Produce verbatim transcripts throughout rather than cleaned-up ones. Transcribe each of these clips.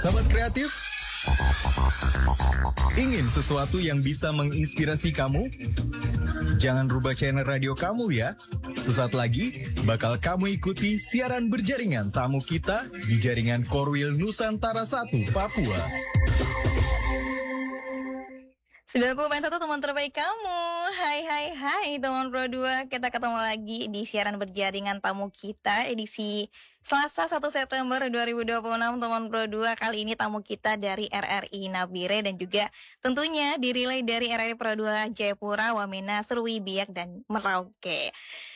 Sahabat kreatif, ingin sesuatu yang bisa menginspirasi kamu? Jangan rubah channel radio kamu ya. Sesaat lagi bakal kamu ikuti siaran berjaringan tamu kita di jaringan Korwil Nusantara satu Papua. sembilan puluh koma satu teman terbaik kamu. Hai hai hai teman Pro dua. Kita ketemu lagi di siaran berjaringan tamu kita edisi Selasa satu September dua ribu dua puluh enam teman Pro dua. Kali ini tamu kita dari R R I Nabire dan juga tentunya dirilai dari R R I Pro dua Jayapura, Wamena, Serui, Biak, dan Merauke.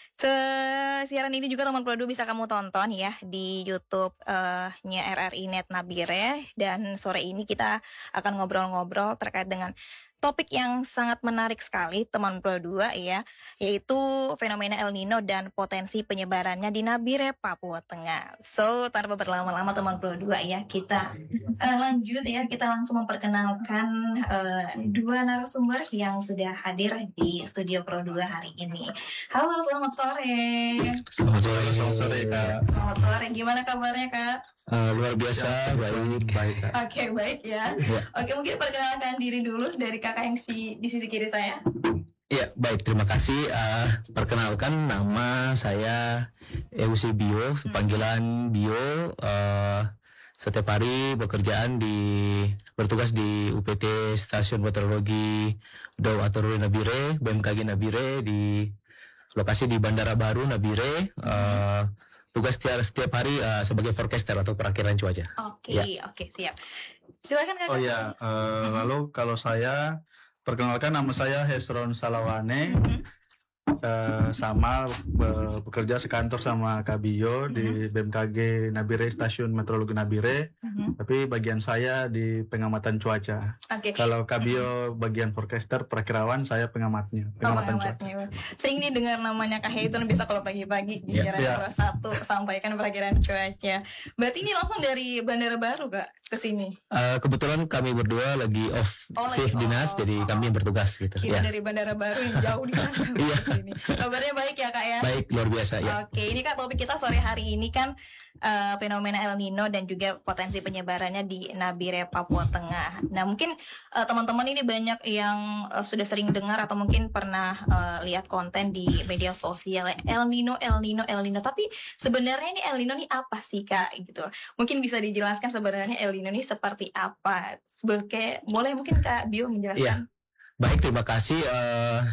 Siaran ini juga teman Pro dua bisa kamu tonton ya di YouTube-nya uh, R R I Net Nabire. Dan sore ini kita akan ngobrol-ngobrol terkait dengan topik yang sangat menarik sekali teman Pro dua ya, yaitu fenomena El Nino dan potensi penyebarannya di Nabire, Papua Tengah. So, tanpa berlama-lama teman Pro dua ya, kita uh, lanjut ya, kita langsung memperkenalkan uh, dua narasumber yang sudah hadir di studio Pro dua hari ini. Halo, selamat sore. Selamat sore, selamat sore Kak. Selamat sore, gimana kabarnya Kak? Uh, luar biasa, baik, baik Kak. Oke, okay, baik ya. ya. Oke, mungkin perkenalkan diri dulu dari kakak yang si, di sisi kiri saya. Ya, baik, terima kasih. Uh, perkenalkan, nama saya Eusebio, panggilan Bio. Uh, setiap hari pekerjaan di bertugas di U P T Stasiun Meteorologi Daw Atururi Nabire, B M K G Nabire, di lokasi di Bandara Baru Nabire. Uh, Tugas setiap, setiap hari uh, sebagai forecaster atau perakhiran cuaca. Oke, okay, ya. oke okay, siap. Silakan kakak. Oh ya, uh, mm-hmm. lalu kalau saya perkenalkan, nama saya Hesron Salawane. Mm-hmm. Uh, sama uh, bekerja sekantor sama Kabio mm-hmm. di B M K G Nabire, Stasiun Meteorologi Nabire, mm-hmm. tapi bagian saya di pengamatan cuaca. Okay. Kalau Kabio mm-hmm. bagian forecaster perakirawan, saya pengamatnya, pengamatan oh, cuaca. Sering nih dengar namanya Kak Heiton, bisa kalau pagi-pagi di siaran yeah. Pro satu sampaikan perakiraan cuaca. Berarti ini langsung dari Bandara Baru Kak ke sini? Uh, kebetulan kami berdua lagi off oh, shift lagi, dinas, oh, jadi oh, kami yang bertugas gitu. Kira ya. Dari Bandara Baru yang jauh di sana. Iya. Kabarnya baik ya Kak ya? Baik, luar biasa ya. Oke, ini Kak topik kita sore hari ini kan uh, fenomena El Nino dan juga potensi penyebarannya di Nabire, Papua Tengah. Nah mungkin uh, teman-teman ini banyak yang uh, sudah sering dengar atau mungkin pernah uh, lihat konten di media sosial El Nino, El Nino, El Nino. Tapi sebenarnya ini El Nino ini apa sih Kak? Gitu. Mungkin bisa dijelaskan sebenarnya El Nino ini seperti apa? Sebagai boleh mungkin Kak Bio menjelaskan? Ya. Baik, terima kasih. Uh...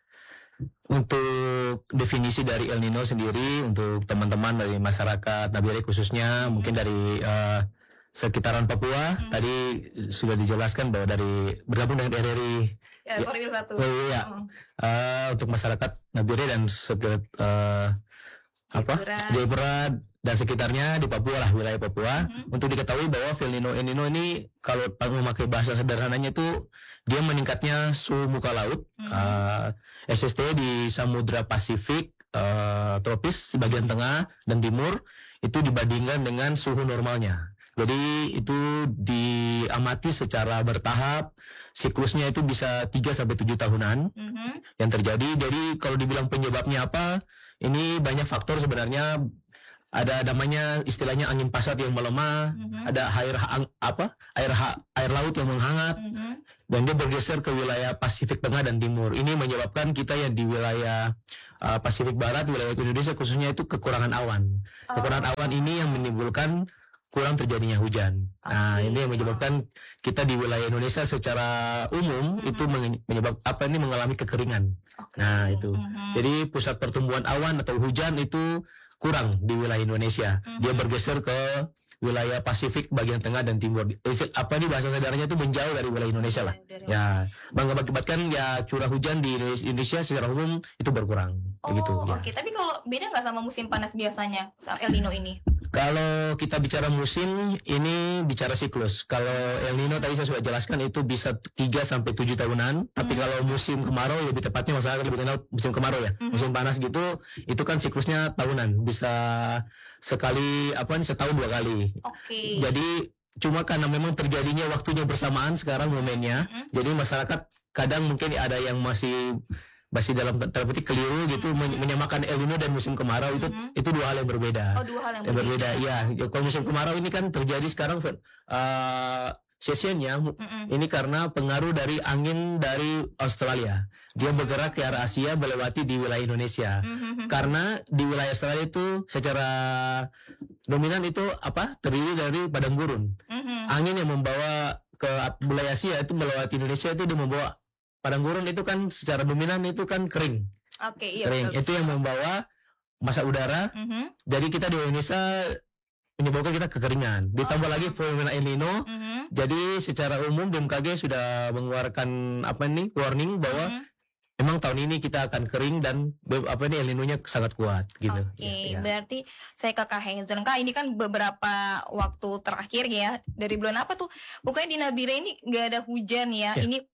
Untuk definisi dari El Nino sendiri, untuk teman-teman dari masyarakat Nabire khususnya, hmm. mungkin dari uh, sekitaran Papua, hmm. tadi sudah dijelaskan bahwa dari bergabung dengan R R I ya, ya, satu. Oh, ya. Hmm. Uh, untuk masyarakat Nabire dan sekitar uh, apa Jayapura dan sekitarnya di Papua lah, wilayah Papua. Mm-hmm. Untuk diketahui bahwa El Nino El Nino ini kalau memakai bahasa sederhananya itu dia meningkatnya suhu muka laut, mm-hmm. uh, S S T di Samudra Pasifik uh, tropis bagian tengah dan timur itu dibandingkan dengan suhu normalnya. Jadi itu diamati secara bertahap, siklusnya itu bisa tiga sampai tujuh tahunan mm-hmm. yang terjadi. Jadi kalau dibilang penyebabnya apa, ini banyak faktor sebenarnya. Ada namanya istilahnya angin pasat yang melemah, mm-hmm. ada air ang, apa air ha, air laut yang menghangat, mm-hmm. dan dia bergeser ke wilayah Pasifik Tengah dan Timur. Ini menyebabkan kita yang di wilayah uh, Pasifik Barat, wilayah Indonesia khususnya itu kekurangan awan. Oh. Kekurangan awan ini yang menimbulkan kurang terjadinya hujan. Okay. Nah, ini yang menyebabkan kita di wilayah Indonesia secara umum mm-hmm. itu menyebab apa ini mengalami kekeringan. Okay. Nah, itu. Mm-hmm. Jadi pusat pertumbuhan awan atau hujan itu kurang di wilayah Indonesia. Mm-hmm. Dia bergeser ke wilayah Pasifik bagian tengah dan timur. Apa ini bahasa sederhananya itu menjauh dari wilayah Indonesia lah. Ya, mengakibatkan ya curah hujan di Indonesia secara umum itu berkurang. Oh, begitu. Oke. Ya. Okay. Tapi kalau beda nggak sama musim panas biasanya El Nino ini? Kalau kita bicara musim, ini bicara siklus. Kalau El Nino tadi saya sudah jelaskan itu bisa tiga sampai tujuh tahunan. Hmm. Tapi kalau musim kemarau, lebih tepatnya masyarakat lebih kenal musim kemarau ya. Hmm. Musim panas gitu, itu kan siklusnya tahunan. Bisa sekali, apa nih, setahun dua kali. Oke. Okay. Jadi cuma karena memang terjadinya waktunya bersamaan sekarang momennya. Hmm. Jadi masyarakat kadang mungkin ada yang masih masih dalam tanda petik keliru gitu men- menyamakan El Nino dan musim kemarau itu Mhm. itu dua hal yang berbeda. Oh, dua hal yang Yang berbeda. berbeda, ya. Ya, kalau musim kemarau ini kan terjadi sekarang uh, sesinya mu- Mm-mm. ini karena pengaruh dari angin dari Australia. Dia bergerak ke arah Asia melewati di wilayah Indonesia. Mhm. Karena di wilayah Australia itu secara dominan itu apa? Terdiri dari padang gurun. Mhm. Angin yang membawa ke wilayah Asia itu melewati Indonesia itu dia membawa padang gurun itu kan secara dominan itu kan kering. Oke, iya Kering. betul. Itu yang membawa masa udara. Mhm. Jadi kita di Indonesia menyebabkan kita kekeringan. Ditambah Oh. lagi fenomena El Nino. Mhm. Jadi secara umum B M K G sudah mengeluarkan apa nih warning bahwa Mhm. memang tahun ini kita akan kering dan be- apa nih El Nino-nya sangat kuat gitu. Oke, Ya, ya. berarti saya ke Kak Hazen. Kak, ini kan beberapa waktu terakhir ya, dari bulan apa tuh? Pokoknya di Nabire ini nggak ada hujan ya. Ya. Ini